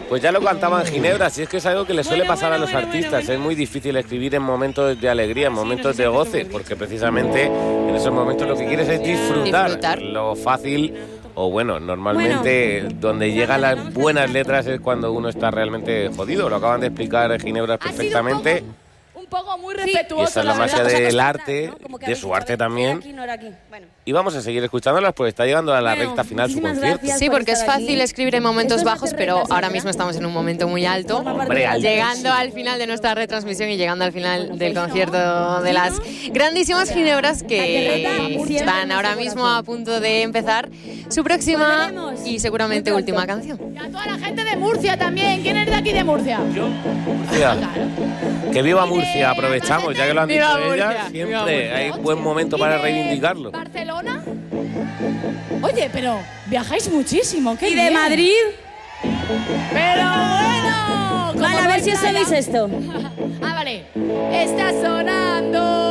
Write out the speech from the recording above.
Pues ya lo cantaban Ginebra, si es que es algo que le suele pasar a los artistas. Es muy difícil escribir en momentos de alegría, en momentos de goce, porque precisamente en esos momentos lo que quieres es disfrutar. Lo fácil, o bueno, normalmente donde llegan las buenas letras es cuando uno está realmente jodido. Lo acaban de explicar Ginebra perfectamente. Un poco muy respetuoso. Y esa es la magia del arte, de su arte también. Y vamos a seguir escuchándolas, pues está llegando a la recta final su concierto. Sí, porque es fácil escribir en momentos bajos, pero ahora mismo estamos en un momento muy alto. Hombre, llegando al final de nuestra retransmisión y llegando al final del concierto de las grandísimas Ginebras que están ahora mismo a punto de empezar su próxima y seguramente última canción. Y a toda la gente de Murcia también. ¿Quién es de aquí de Murcia? Yo, Murcia. Que viva Murcia, aprovechamos, ya que lo han dicho ellas, siempre hay buen momento para reivindicarlo. ¿Barcelona? Oye, pero viajáis muchísimo, qué ¿Y bien. de Madrid? Pero bueno. Vale, a ver si os sabéis esto. Vale. Está sonando